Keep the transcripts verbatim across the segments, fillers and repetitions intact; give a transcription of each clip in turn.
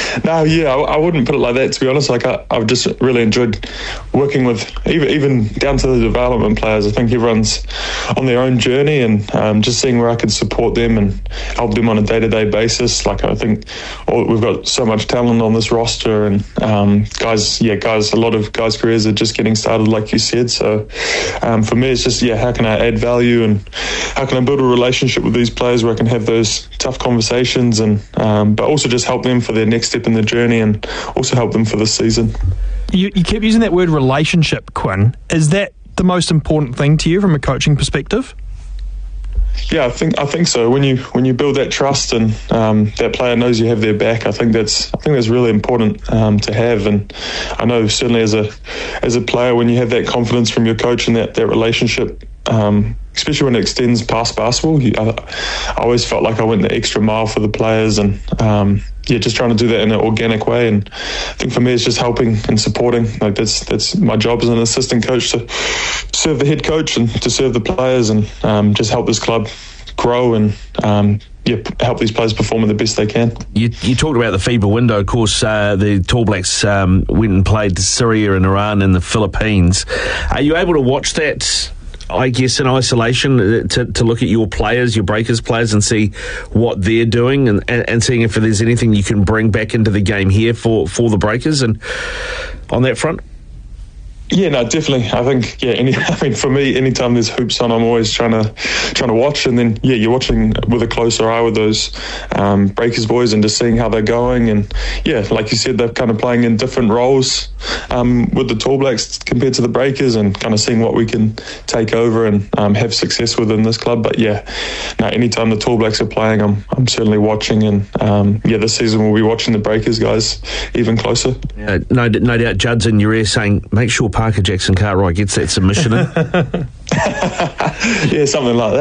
no, yeah, I, I wouldn't put it like that, to be honest. Like, I, I've just really enjoyed working with, even even down to the development players. I think everyone's on their own journey, and um, just seeing where I can support them and help them on a day-to-day basis. Like, I think all, we've got so much talent on this roster, and um, guys, yeah, guys, a lot of guys' careers are just getting started, like you said. So um, for me, it's just, yeah, how can I add value, and how can I build a relationship with these players where I can have those tough conversations, and um, but also just help them for their next step in the journey, and also help them for this season. You, you keep using that word relationship, Quinn. Is that the most important thing to you from a coaching perspective? Yeah, I think I think so. When you when you build that trust, and um, that player knows you have their back, I think that's I think that's really important um, to have. And I know certainly as a as a player, when you have that confidence from your coach and that that relationship, um, especially when it extends past basketball, you, I, I always felt like I went the extra mile for the players, and um, yeah, just trying to do that in an organic way. And I think for me, it's just helping and supporting. Like that's that's my job as an assistant coach, to serve the head coach and to serve the players, and um, just help this club grow, and um, yeah, help these players perform the best they can. You, you talked about the FIBA window. Of course, uh, the Tall Blacks um, went and played Syria and Iran and the Philippines. Are you able to watch that, I guess, in isolation, to, to look at your players, your Breakers players, and see what they're doing, and, and, and seeing if there's anything you can bring back into the game here for, for the Breakers and on that front? Yeah, no, definitely. I think, yeah, any, I mean, for me, anytime there's hoops on, I'm always trying to trying to watch. And then, yeah, you're watching with a closer eye with those um, Breakers boys, and just seeing how they're going. And, yeah, like you said, they're kind of playing in different roles um, with the Tall Blacks compared to the Breakers, and kind of seeing what we can take over and um, have success within this club. But, yeah, no, anytime the Tall Blacks are playing, I'm I'm certainly watching. And, um, yeah, this season we'll be watching the Breakers guys even closer. Yeah, no, no doubt Judd's in your ear saying, make sure Parker Jackson Cartwright gets that submission in. Yeah, something like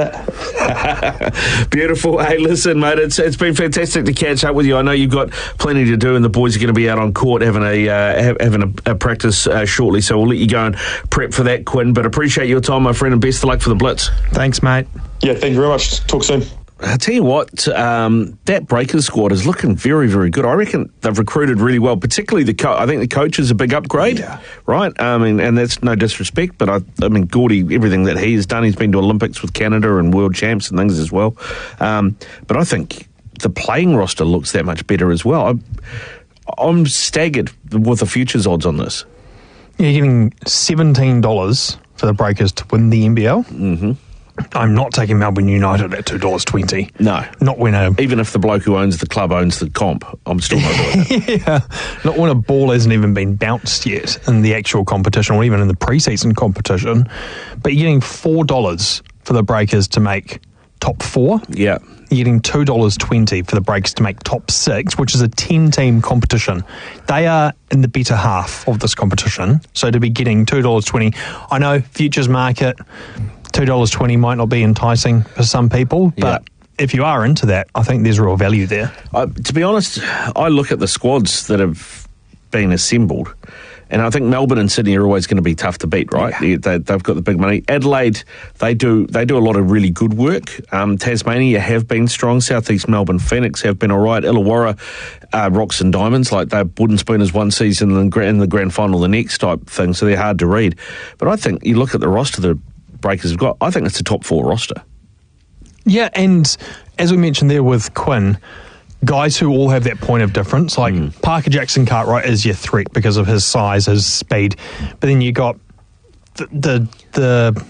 that. Beautiful. Hey, listen, mate, it's it's been fantastic to catch up with you. I know you've got plenty to do, and the boys are going to be out on court having a uh, having a, a practice uh, shortly, so we'll let you go and prep for that, Quinn. But appreciate your time, my friend, and best of luck for the Blitz. Thanks, mate. Yeah, thank you very much. Talk soon. I tell you what, um, that Breakers squad is looking very, very good. I reckon they've recruited really well, particularly the coach. I think the coach is a big upgrade, yeah. Right? I mean, and that's no disrespect, but I, I mean, Gordy, everything that he has done, he's been to Olympics with Canada and world champs and things as well. Um, but I think the playing roster looks that much better as well. I'm, I'm staggered with the futures odds on this. Yeah, you're getting seventeen dollars for the Breakers to win the N B L. Mm-hmm. I'm not taking Melbourne United at two dollars twenty. No. Not when a... Even if the bloke who owns the club owns the comp, I'm still not doing it. Yeah. Not when a ball hasn't even been bounced yet in the actual competition, or even in the pre-season competition. But you're getting four dollars for the Breakers to make top four. Yeah. You're getting two dollars twenty for the Breakers to make top six, which is a ten-team competition. They are in the better half of this competition. So to be getting two dollars twenty, I know futures market... two dollars twenty might not be enticing for some people, but yeah. If you are into that, I think there's real value there. Uh, to be honest, I look at the squads that have been assembled, and I think Melbourne and Sydney are always going to be tough to beat, right? Yeah. They, they've got the big money. Adelaide, they do they do a lot of really good work. Um, Tasmania have been strong. Southeast Melbourne Phoenix have been all right. Illawarra, uh, Rocks and Diamonds, like they're wooden spooners one season and in the grand final the next type thing, so they're hard to read. But I think you look at the roster the Breakers have got, I think it's a top four roster. Yeah, and as we mentioned there with Quinn, guys who all have that point of difference, like mm. Parker Jackson Cartwright is your threat because of his size, his speed, but then you got the the, the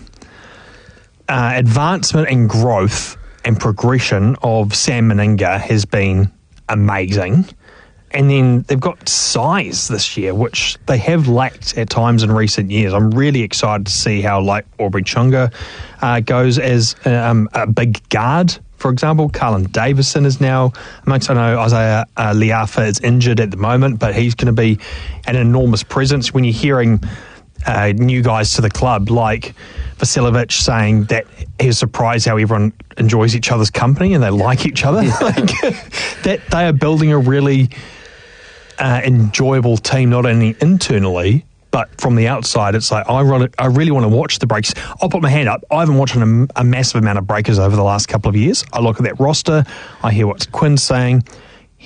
uh, advancement and growth and progression of Sam Meninga has been amazing. And then they've got size this year, which they have lacked at times in recent years. I'm really excited to see how like Aubrey Chunga uh, goes as um, a big guard, for example. Carlin Davison is now amongst, I know Isaiah uh, Liafa is injured at the moment, but he's going to be an enormous presence. When you're hearing uh, new guys to the club like Vasiljevic saying that he was surprised how everyone enjoys each other's company and they like each other, yeah. like, that they are building a really... Uh, enjoyable team, not only internally, but from the outside. It's like, I, really, I really want to watch the Breakers. I'll put my hand up. I haven't watched a, a massive amount of Breakers over the last couple of years. I look at that roster, I hear what Quinn's saying,